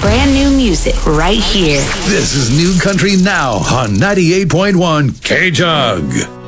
Brand new music right here. This is New Country Now on 98.1 K-Jug.